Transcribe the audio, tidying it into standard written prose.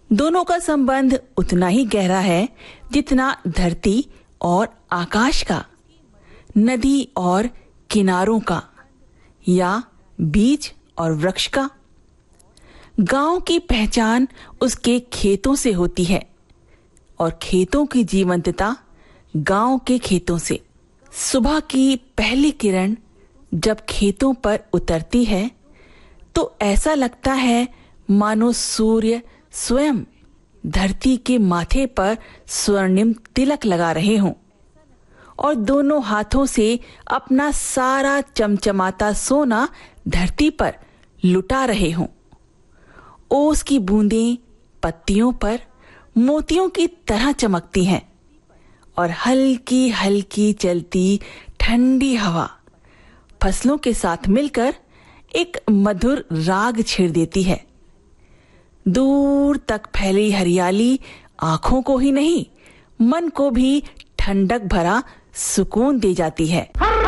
दोनों का संबंध उतना ही गहरा है जितना धरती और आकाश का, नदी और किनारों का, या बीज और वृक्ष का। गांव की पहचान उसके खेतों से होती है और खेतों की जीवंतता गांव के खेतों से। सुबह की पहली किरण जब खेतों पर उतरती है तो ऐसा लगता है मानो सूर्य स्वयं धरती के माथे पर स्वर्णिम तिलक लगा रहे हों और दोनों हाथों से अपना सारा चमचमाता सोना धरती पर लुटा रहे हों। ओस की बूंदें पत्तियों पर मोतियों की तरह चमकती हैं और हल्की हल्की चलती ठंडी हवा फसलों के साथ मिलकर एक मधुर राग छेड़ देती है। दूर तक फैली हरियाली आंखों को ही नहीं मन को भी ठंडक भरा सुकून दे जाती है।